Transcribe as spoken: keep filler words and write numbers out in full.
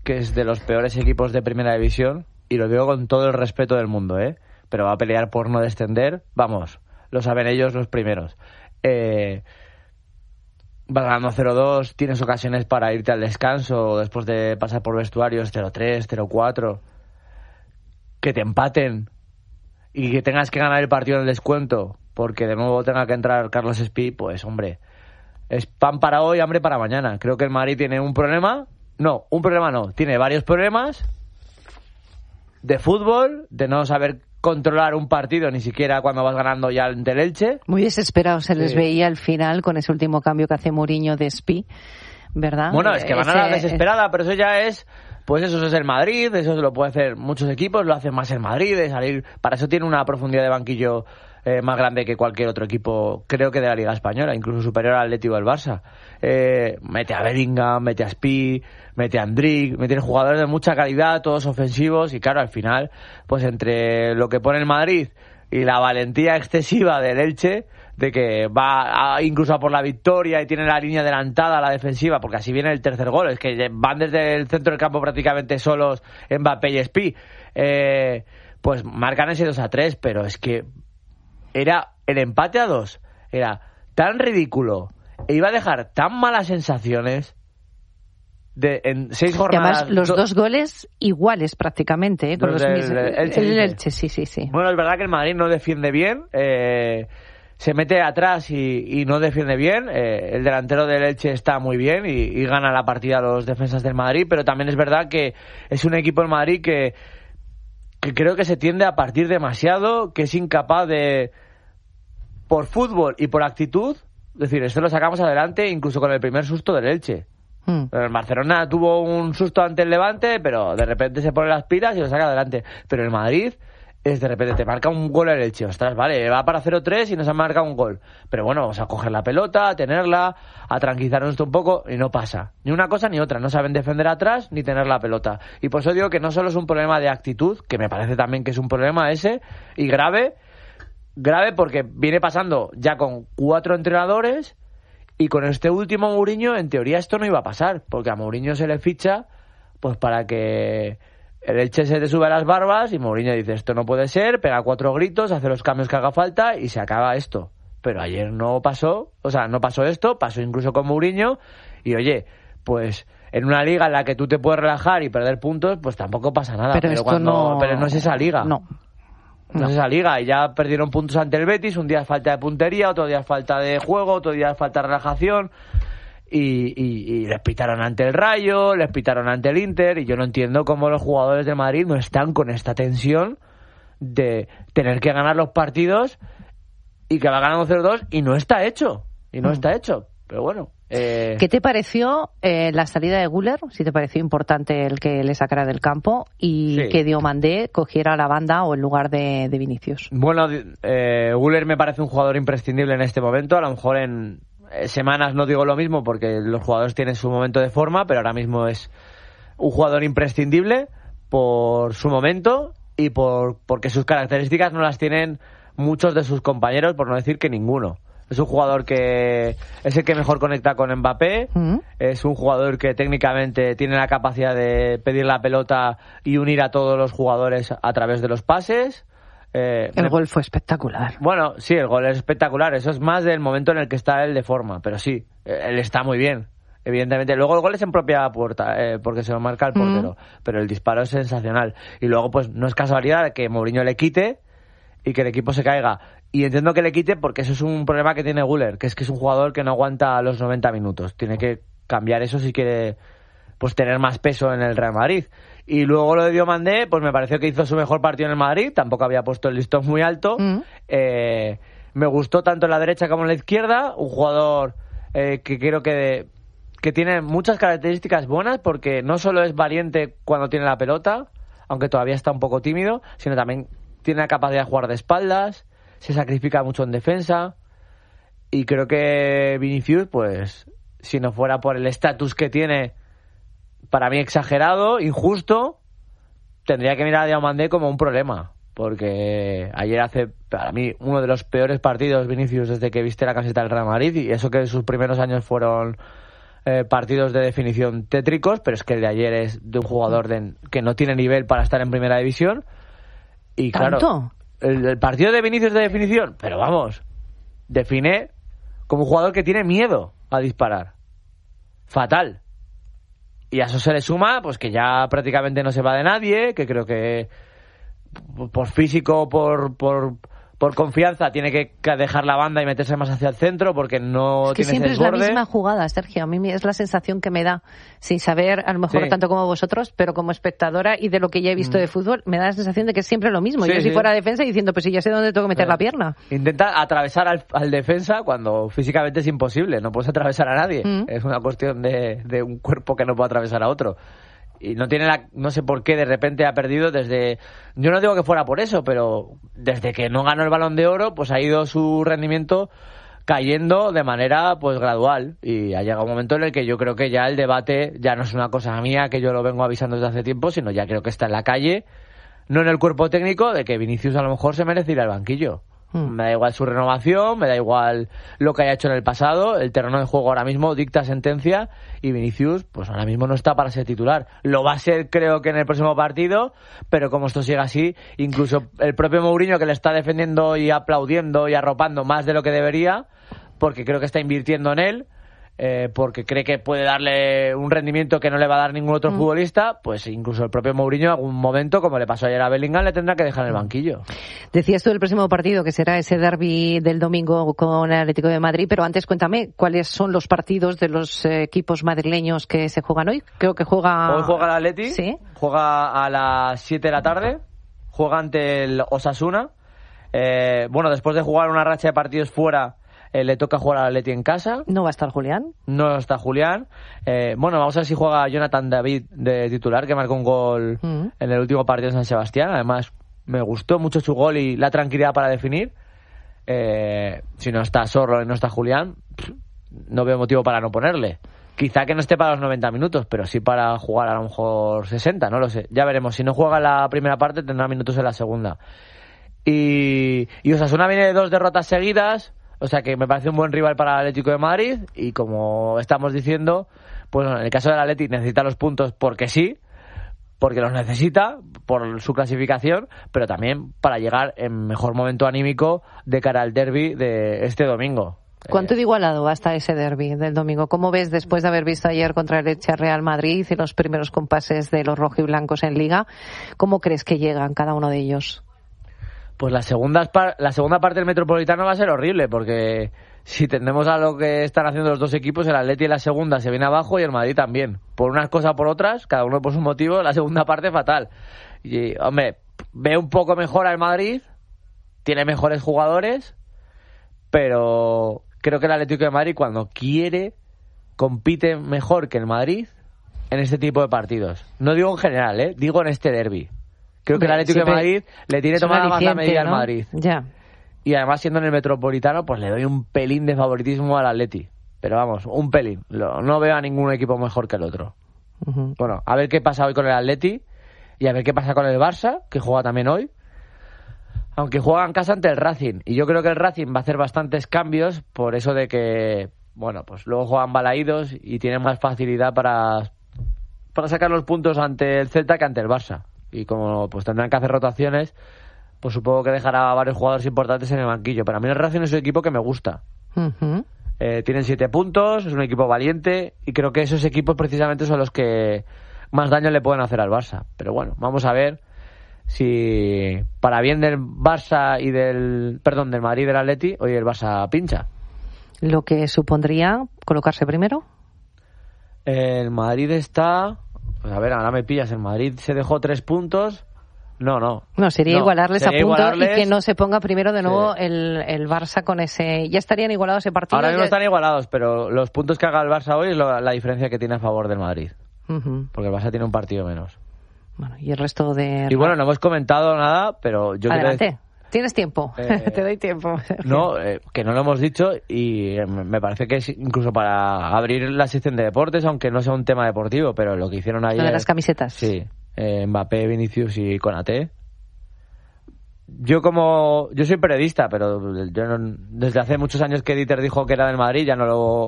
que es de los peores equipos de primera división, y lo digo con todo el respeto del mundo, ¿eh? Pero va a pelear por no descender, vamos, lo saben ellos los primeros. Eh, va ganando cero dos, tienes ocasiones para irte al descanso después de pasar por vestuarios cero tres, cero cuatro, que te empaten y que tengas que ganar el partido en el descuento porque de nuevo tenga que entrar Carlos Espí, pues hombre, es pan para hoy, hambre para mañana. Creo que el Madrid tiene un problema, no, un problema no, tiene varios problemas de fútbol, de no saber controlar un partido, ni siquiera cuando vas ganando ya ante el Elche. Muy desesperados se les sí. veía al final con ese último cambio que hace Mourinho de Espí, ¿verdad? Bueno, es que van ese, a la desesperada, pero eso ya es, pues eso es el Madrid, eso lo puede hacer muchos equipos, lo hacen más el Madrid, de salir, para eso tiene una profundidad de banquillo Eh, más grande que cualquier otro equipo, creo que de la Liga Española, incluso superior al Atlético del Barça. Eh, mete a Bellingham, mete a Spi, mete a Andrić, mete jugadores de mucha calidad, todos ofensivos, y claro, al final, pues entre lo que pone el Madrid y la valentía excesiva del Elche, de que va a, incluso a por la victoria y tiene la línea adelantada a la defensiva, porque así viene el tercer gol, es que van desde el centro del campo prácticamente solos Mbappé y Spi, eh, pues marcan ese dos a tres, pero es que era el empate a dos, era tan ridículo e iba a dejar tan malas sensaciones de en seis jornadas. Además, los do... dos goles iguales prácticamente, ¿eh? Con los, los del, mismos. El Elche, el Elche, sí, sí, sí. Bueno, es verdad que el Madrid no defiende bien, eh, se mete atrás y, y no defiende bien. Eh, el delantero del Elche está muy bien y, y gana la partida a los defensas del Madrid, pero también es verdad que es un equipo del Madrid que, que creo que se tiende a partir demasiado, que es incapaz de, por fútbol y por actitud, es decir, esto lo sacamos adelante incluso con el primer susto del Elche. Mm. El Barcelona tuvo un susto ante el Levante, pero de repente se pone las pilas y lo saca adelante. Pero el Madrid es de repente te marca un gol el Elche. Ostras, vale, va para cero tres y nos ha marcado un gol. Pero bueno, vamos a coger la pelota, a tenerla, a tranquilizarnos un poco, y no pasa. Ni una cosa ni otra. No saben defender atrás ni tener la pelota. Y por eso digo que no solo es un problema de actitud, que me parece también que es un problema ese, y grave, grave porque viene pasando ya con cuatro entrenadores, y con este último Mourinho, en teoría esto no iba a pasar, porque a Mourinho se le ficha pues para que el Elche se te sube a las barbas, y Mourinho dice, esto no puede ser, pega cuatro gritos, hace los cambios que haga falta y se acaba esto. Pero ayer no pasó, o sea, no pasó esto, pasó incluso con Mourinho, y oye, pues en una liga en la que tú te puedes relajar y perder puntos, pues tampoco pasa nada. Pero, pero, esto cuando, no... pero no es esa liga. No. No, no es esa liga, y ya perdieron puntos ante el Betis, un día es falta de puntería, otro día es falta de juego, otro día es falta de relajación, y, y, y les pitaron ante el Rayo, les pitaron ante el Inter, y yo no entiendo cómo los jugadores de Madrid no están con esta tensión de tener que ganar los partidos y que va ganando cero dos, y no está hecho, y no mm. está hecho, pero bueno. Eh... ¿Qué te pareció eh, la salida de Güler? Si te pareció importante el que le sacara del campo y sí. que Diomandé cogiera la banda o el lugar de, de Vinicius. Bueno, eh, Güler me parece un jugador imprescindible en este momento. A lo mejor en semanas no digo lo mismo porque los jugadores tienen su momento de forma, pero ahora mismo es un jugador imprescindible por su momento y por porque sus características no las tienen muchos de sus compañeros, por no decir que ninguno. Es un jugador que es el que mejor conecta con Mbappé, mm. es un jugador que técnicamente tiene la capacidad de pedir la pelota y unir a todos los jugadores a través de los pases. Eh, el me... gol fue espectacular. Bueno, sí, el gol es espectacular, eso es más del momento en el que está él de forma, pero sí, él está muy bien, evidentemente. Luego el gol es en propia puerta, eh, porque se lo marca el portero, mm. pero el disparo es sensacional. Y luego pues no es casualidad que Mourinho le quite y que el equipo se caiga. Y entiendo que le quite porque eso es un problema que tiene Güler, que es que es un jugador que no aguanta los noventa minutos. Tiene que cambiar eso si quiere pues tener más peso en el Real Madrid. Y luego lo de Diomandé, pues me pareció que hizo su mejor partido en el Madrid, tampoco había puesto el listón muy alto. Mm. Eh, me gustó tanto en la derecha como en la izquierda, un jugador eh, que creo que, de, que tiene muchas características buenas, porque no solo es valiente cuando tiene la pelota, aunque todavía está un poco tímido, sino también tiene la capacidad de jugar de espaldas, se sacrifica mucho en defensa, y creo que Vinicius, pues si no fuera por el estatus que tiene, para mí exagerado, injusto, tendría que mirar a Diomandé como un problema, porque ayer hace para mí uno de los peores partidos Vinicius desde que viste la camiseta del Real Madrid, y eso que sus primeros años fueron eh, partidos de definición tétricos, pero es que el de ayer es de un jugador de, que no tiene nivel para estar en primera división. Y claro, ¿tanto? El, el partido de Vinicius de definición, pero vamos, define como un jugador que tiene miedo a disparar. Fatal. Y a eso se le suma pues que ya prácticamente no se va de nadie, que creo que por físico, por por por confianza tiene que dejar la banda y meterse más hacia el centro porque no es que tiene siempre desborde. Es la misma jugada, Sergio. A mí es la sensación que me da, sin saber a lo mejor sí. tanto como vosotros, pero como espectadora y de lo que ya he visto mm. de fútbol, me da la sensación de que es siempre lo mismo. Sí, Yo si sí. fuera defensa diciendo, pues si ya sé dónde tengo que meter sí. la pierna. Intenta atravesar al, al defensa cuando físicamente es imposible. No puedes atravesar a nadie. Mm. Es una cuestión de, de un cuerpo que no puede atravesar a otro. Y no tiene la, no sé por qué de repente ha perdido desde, yo no digo que fuera por eso, pero desde que no ganó el Balón de Oro, pues ha ido su rendimiento cayendo de manera pues gradual y ha llegado un momento en el que yo creo que ya el debate ya no es una cosa mía que yo lo vengo avisando desde hace tiempo, sino ya creo que está en la calle, no en el cuerpo técnico, de que Vinicius a lo mejor se merece ir al banquillo. Me da igual su renovación, me da igual lo que haya hecho en el pasado, el terreno de juego ahora mismo dicta sentencia y Vinicius pues ahora mismo no está para ser titular. Lo va a ser creo que en el próximo partido, pero como esto sigue así, incluso el propio Mourinho que le está defendiendo y aplaudiendo y arropando más de lo que debería, porque creo que está invirtiendo en él, eh, porque cree que puede darle un rendimiento que no le va a dar ningún otro mm. futbolista, pues incluso el propio Mourinho en algún momento, como le pasó ayer a Bellingham, le tendrá que dejar en el banquillo. Decías tú el próximo partido, que será ese derbi del domingo con el Atlético de Madrid, pero antes cuéntame, ¿cuáles son los partidos de los eh, equipos madrileños que se juegan hoy? Creo que juega... Hoy juega el Atleti, ¿sí? Juega a las siete de la tarde, juega ante el Osasuna. Eh, bueno, después de jugar una racha de partidos fuera... Eh, le toca jugar al Atleti en casa. ¿No va a estar Julián? No está Julián. Eh, bueno, vamos a ver si juega Jonathan David de titular, que marcó un gol mm. en el último partido de San Sebastián. Además, me gustó mucho su gol y la tranquilidad para definir. Eh, si no está Sorlo y no está Julián, pff, no veo motivo para no ponerle. Quizá que no esté para los noventa minutos, pero sí para jugar a lo mejor sesenta, no lo sé. Ya veremos. Si no juega la primera parte, tendrá minutos en la segunda. Y, y Osasuna viene de dos derrotas seguidas. O sea que me parece un buen rival para el Atlético de Madrid y como estamos diciendo, pues en el caso del Atleti necesita los puntos porque sí, porque los necesita por su clasificación, pero también para llegar en mejor momento anímico de cara al derbi de este domingo. ¿Cuánto de igualado va hasta ese derbi del domingo? ¿Cómo ves después de haber visto ayer contra el Elche Real Madrid y los primeros compases de los rojiblancos en Liga? ¿Cómo crees que llegan cada uno de ellos? Pues la segunda, la segunda parte del Metropolitano va a ser horrible, porque si tendemos a lo que están haciendo los dos equipos, el Atleti en la segunda se viene abajo y el Madrid también. Por unas cosas o por otras, cada uno por su motivo, la segunda parte fatal. Y, hombre, ve un poco mejor al Madrid, tiene mejores jugadores, pero creo que el Atlético de Madrid, cuando quiere, compite mejor que el Madrid en este tipo de partidos. No digo en general, ¿eh? Digo en este derbi. Creo que el Atlético de Madrid le tiene tomada más la medida al Madrid. Ya. Y además, siendo en el Metropolitano, pues le doy un pelín de favoritismo al Atleti. Pero vamos, un pelín. No veo a ningún equipo mejor que el otro. Uh-huh. Bueno, a ver qué pasa hoy con el Atleti y a ver qué pasa con el Barça, que juega también hoy. Aunque juega en casa ante el Racing. Y yo creo que el Racing va a hacer bastantes cambios por eso de que, bueno, pues luego juegan balaídos y tienen más facilidad para, para sacar los puntos ante el Celta que ante el Barça. Y como pues tendrán que hacer rotaciones, pues supongo que dejará a varios jugadores importantes en el banquillo. Pero a mí el Racing es un equipo que me gusta. Uh-huh. Eh, tienen siete puntos, es un equipo valiente y creo que esos equipos precisamente son los que más daño le pueden hacer al Barça. Pero bueno, vamos a ver si para bien del Barça y del, perdón, del Madrid y del Atleti, hoy el Barça pincha. ¿Lo que supondría colocarse primero? El Madrid está... Pues a ver, ahora me pillas. El Madrid se dejó tres puntos. No, no. No, sería no, igualarles sería a puntos igualarles... y que no se ponga primero de nuevo sí. el, el Barça con ese... Ya estarían igualados ese partido. Ahora mismo ya... están igualados, pero los puntos que haga el Barça hoy es lo, la diferencia que tiene a favor del Madrid. Uh-huh. Porque el Barça tiene un partido menos. Bueno, y el resto de... Y bueno, no hemos comentado nada, pero yo Adelante. creo que... Tienes tiempo, eh, te doy tiempo. No, eh, que no lo hemos dicho y eh, me parece que es incluso para abrir la sección de deportes, aunque no sea un tema deportivo, pero lo que hicieron ayer... Lo de las camisetas. Sí, eh, Mbappé, Vinicius y Konaté. Yo como... Yo soy periodista, pero yo no, desde hace muchos años que Dieter dijo que era del Madrid, ya no lo